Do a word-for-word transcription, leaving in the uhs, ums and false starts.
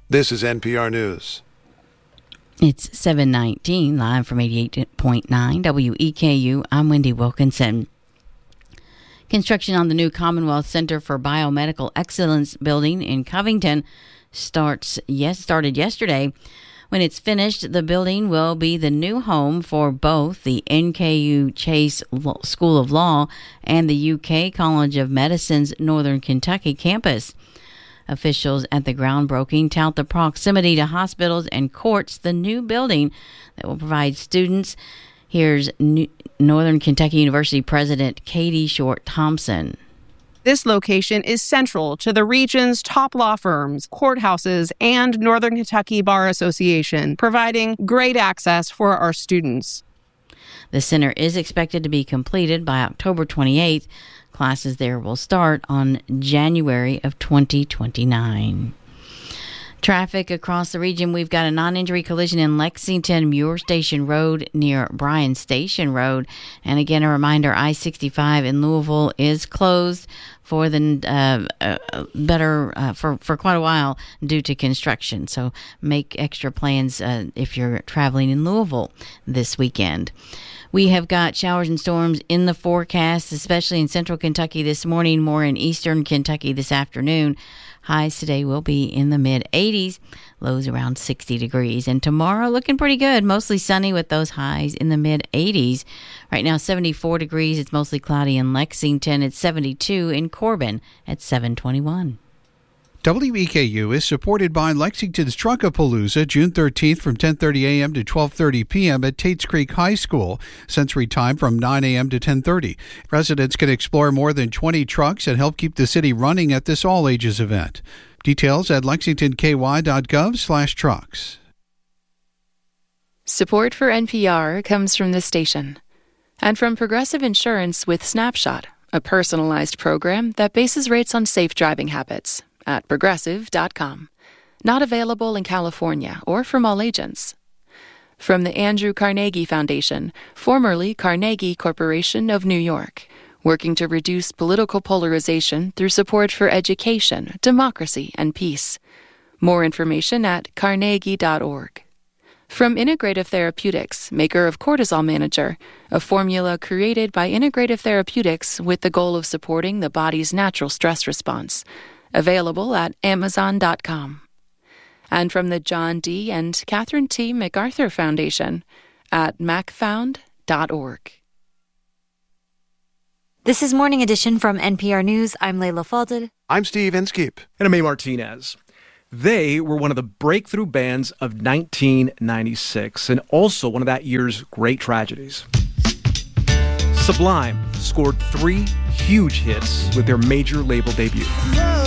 This is N P R News. It's seven nineteen, live from eighty-eight point nine W E K U. I'm Wendy Wilkinson. Construction on the new Commonwealth Center for Biomedical Excellence building in Covington starts yes started yesterday. When it's finished, the building will be the new home for both the N K U Chase School of Law and the U K College of Medicine's Northern Kentucky campus. Officials at the groundbreaking tout the proximity to hospitals and courts, the new building that will provide students. Here's New- Northern Kentucky University President Katie Short Thompson. This location is central to the region's top law firms, courthouses, and Northern Kentucky Bar Association, providing great access for our students. The center is expected to be completed by October twenty-eighth. Classes there will start on January of twenty twenty-nine. Traffic across the region. We've got a non-injury collision in Lexington, Muir Station Road near Bryan Station Road. And again, a reminder, I sixty-five in Louisville is closed for the uh, uh, better uh, for, for quite a while due to construction. So make extra plans uh, if you're traveling in Louisville this weekend. We have got showers and storms in the forecast, especially in central Kentucky this morning, more in eastern Kentucky this afternoon. Highs today will be in the mid eighties, lows around sixty degrees. And tomorrow looking pretty good, mostly sunny with those highs in the mid eighties. Right now seventy-four degrees, it's mostly cloudy in Lexington. It's seventy-two in Corbin at seven twenty-one. W E K U is supported by Lexington's Truckapalooza, June thirteenth from ten thirty a.m. to twelve thirty p.m. at Tates Creek High School. Sensory time from nine a.m. to ten thirty. Residents can explore more than twenty trucks and help keep the city running at this all-ages event. Details at lexingtonky.gov slash trucks. Support for N P R comes from this station and from Progressive Insurance with Snapshot, a personalized program that bases rates on safe driving habits. At progressive dot com. Not available in California or from all agents. From the Andrew Carnegie Foundation, formerly Carnegie Corporation of New York, working to reduce political polarization through support for education, democracy, and peace. More information at carnegie dot org. From Integrative Therapeutics, maker of Cortisol Manager, a formula created by Integrative Therapeutics with the goal of supporting the body's natural stress response. Available at amazon dot com. And from the John D. and Catherine T. MacArthur Foundation at mac found dot org. This is Morning Edition from N P R News. I'm Layla Fadel. I'm Steve Inskeep. And I'm May Martinez. They were one of the breakthrough bands of nineteen ninety-six and also one of that year's great tragedies. Sublime scored three huge hits with their major label debut.